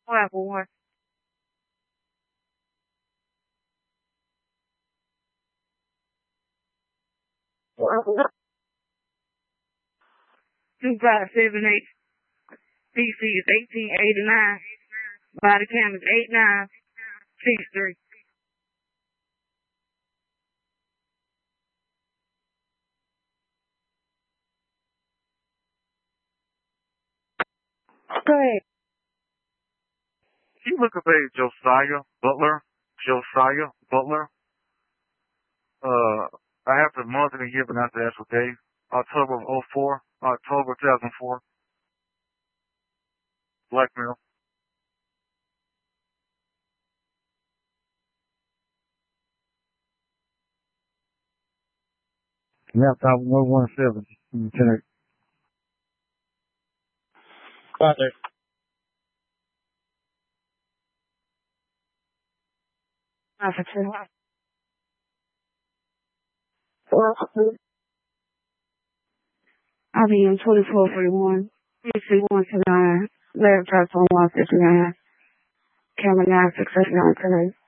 Apple One. Two five seven eight. PC is 1889. Body cam is 8963. Go ahead. You look up a Josiah Butler. I have the month and the year, but not the actual day. October of 04. October 2004. Black male. Laptop 117. Lieutenant. Father. Officer. IBM 2441. PC 129. Laptop 159. Camera 9669 today.